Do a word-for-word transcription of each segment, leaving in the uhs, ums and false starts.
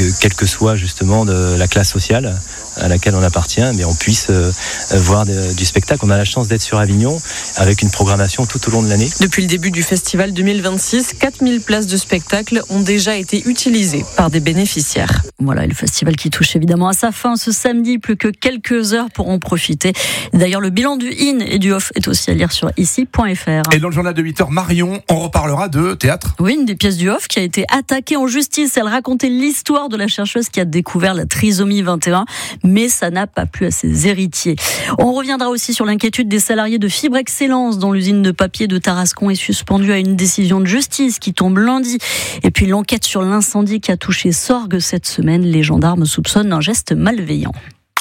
quelle que soit justement de la classe sociale à laquelle on appartient, mais on puisse euh, voir de, du spectacle. On a la chance d'être sur Avignon avec une programmation tout au long de l'année. Depuis le début du festival deux mille vingt-six, quatre mille places de spectacle ont déjà été utilisées par des bénéficiaires. Voilà, le festival qui touche évidemment à sa fin ce samedi. Plus que quelques heures pour en profiter. D'ailleurs, le bilan du in et du off est aussi à lire sur ici point f r. Et dans le journal de huit heures, Marion, on reparlera de théâtre. Oui, une des pièces du off qui a été attaquée en justice. Elle racontait l'histoire de la chercheuse qui a découvert la trisomie vingt et un, mais ça n'a pas plu à ses héritiers. On reviendra aussi sur l'inquiétude des salariés de Fibre Excellence dont l'usine de papier de Tarascon est suspendue à une décision de justice qui tombe lundi. Et puis l'enquête sur l'incendie qui a touché Sorgues cette semaine. Les gendarmes soupçonnent un geste malveillant.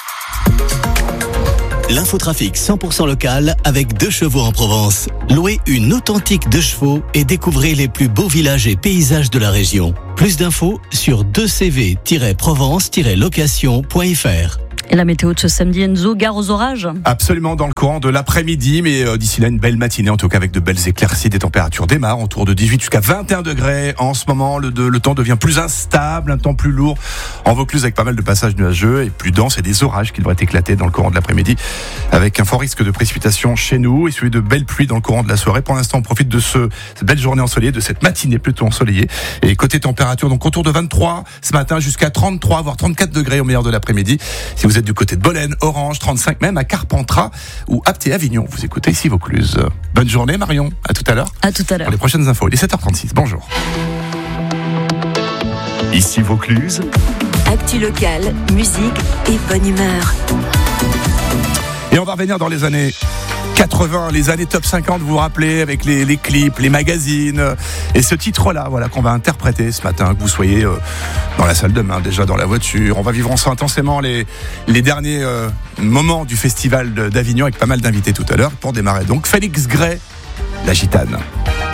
L'infotrafic cent pour cent local avec Deux Chevaux en Provence. Louez une authentique Deux Chevaux et découvrez les plus beaux villages et paysages de la région. Plus d'infos sur deux c v tiret provence tiret location point f r. Et la météo de ce samedi, Enzo, gare aux orages ? Absolument, dans le courant de l'après-midi, mais euh, d'ici là, une belle matinée, en tout cas avec de belles éclaircies. Des températures démarrent autour de dix-huit jusqu'à vingt et un degrés. En ce moment, le, de, le temps devient plus instable, un temps plus lourd en Vaucluse avec pas mal de passages nuageux et plus dense et des orages qui devraient éclater dans le courant de l'après-midi avec un fort risque de précipitation chez nous et celui de belles pluies dans le courant de la soirée. Pour l'instant, on profite de ce, cette belle journée ensoleillée, de cette matinée plutôt ensoleillée. Et côté température, donc autour de vingt-trois ce matin jusqu'à trente-trois, voire trente-quatre degrés au meilleur de l'après-midi. Si vous êtes du côté de Bolène, Orange, trente-cinq même à Carpentras ou Apt Avignon. Vous écoutez ici Vaucluse. Bonne journée Marion, à tout à l'heure. À tout à l'heure. Pour les prochaines infos, il est sept heures trente-six, bonjour. Ici Vaucluse. Actu locale, musique et bonne humeur. Et on va revenir dans les années quatre-vingts, les années top cinquante, vous vous rappelez, avec les, les clips, les magazines. Et ce titre-là, voilà, qu'on va interpréter ce matin, que vous soyez euh, dans la salle de bain, déjà dans la voiture. On va vivre ensemble intensément les, les derniers euh, moments du festival d'Avignon avec pas mal d'invités tout à l'heure. Pour démarrer donc, Félix Gray, La Gitane.